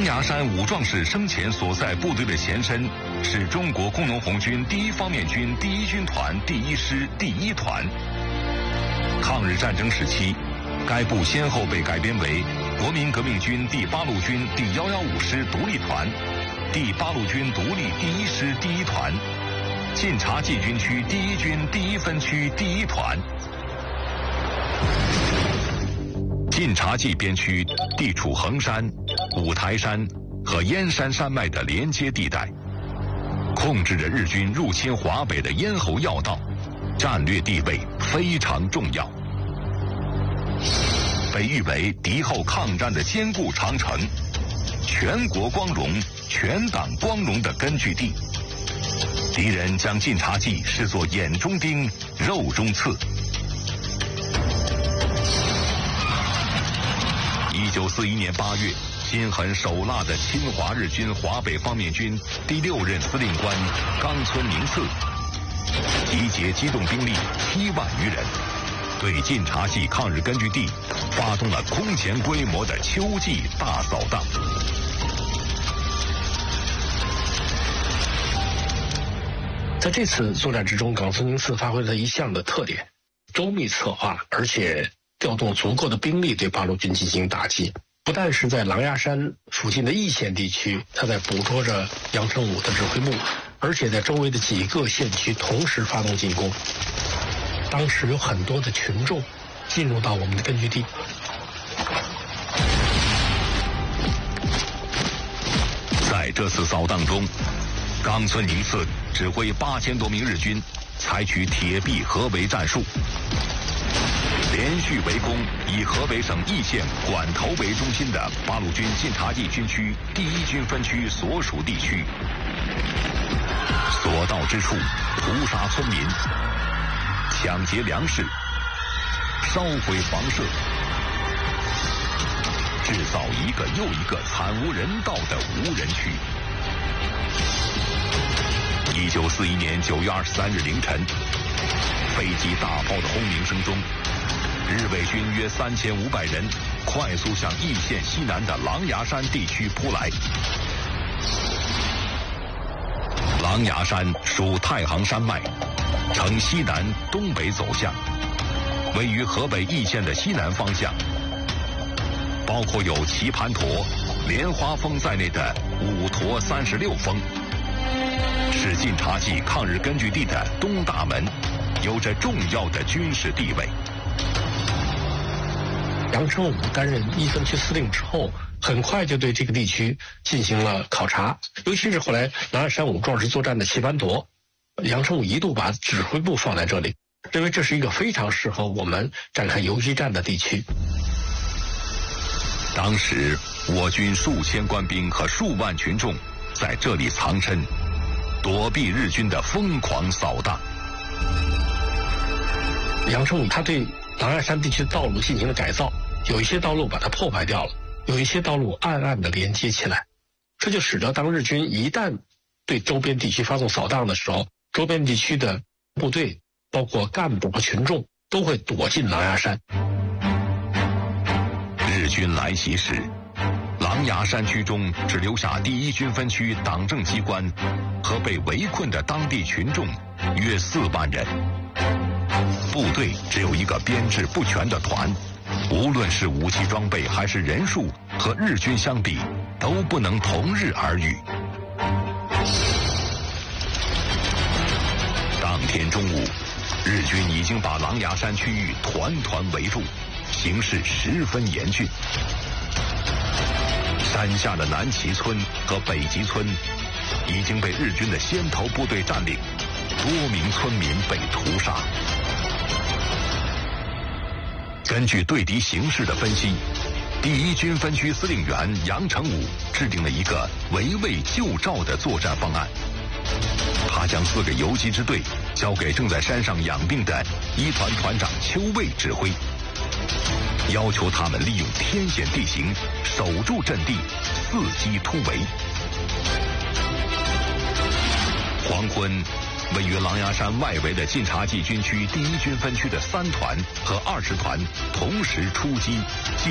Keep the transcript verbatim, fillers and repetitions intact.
狼牙山武壮士生前所在部队的前身是中国工农红军第一方面军第一军团第一师第一团。抗日战争时期，该部先后被改编为国民革命军第八路军第一一五师独立团、第八路军独立第一师第一团、晋察冀军区第一军第一分区第一团。晋察冀边区地处衡山、五台山和燕山山脉的连接地带，控制着日军入侵华北的咽喉要道，战略地位非常重要，被誉为敌后抗战的坚固长城，全国光荣、全党光荣的根据地。敌人将晋察冀视作眼中钉、肉中刺。一九四一年八月，心狠手辣的侵华日军华北方面军第六任司令官冈村宁次，集结机动兵力七万余人，对晋察冀抗日根据地发动了空前规模的秋季大扫荡。 在这次作战之中，冈村宁次发挥了一项的特点：周密策划，而且调动足够的兵力对八路军进行打击。不但是在狼牙山附近的易县地区，他在捕捉着杨成武的指挥部，而且在周围的几个县区同时发动进攻。当时有很多的群众进入到我们的根据地。 在这次扫荡中，冈村宁次指挥八千多名日军采取铁壁合围战术，连续围攻以河北省易县管头为中心的八路军晋察冀军区第一军分区所属地区，所到之处屠杀村民，抢劫粮食，烧毁房舍，制造一个又一个惨无人道的无人区。一九四一年九月二十三日凌晨，飞机大炮的轰鸣声中，日伪军约三千五百人快速向易县西南的狼牙山地区扑来。狼牙山属太行山脉，呈西南东北走向，位于河北易县的西南方向。包括有棋盘陀、莲花峰在内的五陀三十六峰，是晋察冀抗日根据地的东大门，有着重要的军事地位。 杨成武担任一分区司令之后，很快就对这个地区进行了考察，尤其是后来狼牙山武壮士作战的棋盘陀，杨成武一度把指挥部放在这里，认为这是一个非常适合我们展开游击战的地区。 当时我军数千官兵和数万群众在这里藏身，躲避日军的疯狂扫荡。 杨成武他对狼牙山地区的道路进行了改造，有一些道路把它破坏掉了，有一些道路暗暗的连接起来，这就使得当日军一旦对周边地区发动扫荡的时候，周边地区的部队包括干部和群众都会躲进狼牙山。 日军来袭时，狼牙山区中只留下第一军分区党政机关和被围困的当地群众约四万人，部队只有一个编制不全的团，无论是武器装备还是人数，和日军相比都不能同日而语。当天中午，日军已经把狼牙山区域团团围住，形势十分严峻。山下的南旗村和北极村已经被日军的先头部队占领，多名村民被屠杀。根据对敌形势的分析，第一军分区司令员杨成武制定了一个围魏救赵的作战方案。他将四个游击支队交给正在山上养病的一团团长邱卫指挥，要求他们利用天险地形守住阵地，伺机突围。黄昏，位于狼牙山外围的晋察冀军区第一军分区的三团和二十团同时出击，